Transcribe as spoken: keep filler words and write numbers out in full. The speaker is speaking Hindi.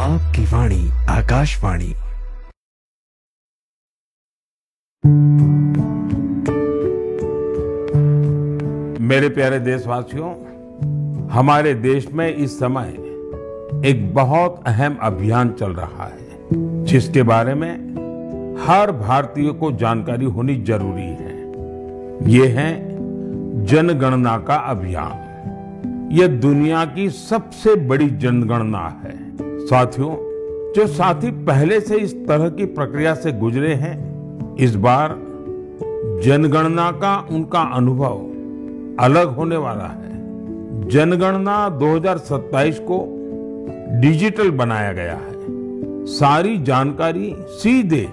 आपकी वाणी आकाशवाणी। मेरे प्यारे देशवासियों, हमारे देश में इस समय एक बहुत अहम अभियान चल रहा है जिसके बारे में हर भारतीय को जानकारी होनी जरूरी है। ये है जनगणना का अभियान। ये दुनिया की सबसे बड़ी जनगणना है। साथियों, जो साथी पहले से इस तरह की प्रक्रिया से गुजरे हैं, इस बार जनगणना का उनका अनुभव अलग होने वाला है। जनगणना दो हज़ार सत्ताईस को डिजिटल बनाया गया है। सारी जानकारी सीधे